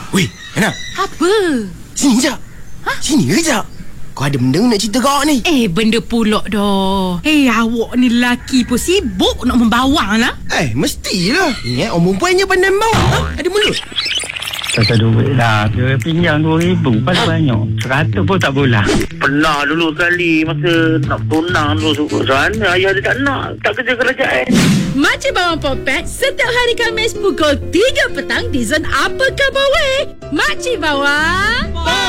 Weh, Ana. Apa? Sini je. Sini kejap. Kau ada benda nak cerita kau ni? Benda pulak dah. Awak ni lelaki pun sibuk nak membawang lah. Mestilah. Ingat orang perempuan je pandai bawa. Ada mulut. Pasal duit lah. Dia pinjam 2,000 paling banyak. 100 pun tak boleh. Pernah dulu sekali masa nak tunang dulu sana ayah dia tak nak, tak kerja kerajaan. Makcik Bawang Popet setiap hari Khamis pukul 3 petang di Zon Apa Khabar Weh. Makcik Bawang.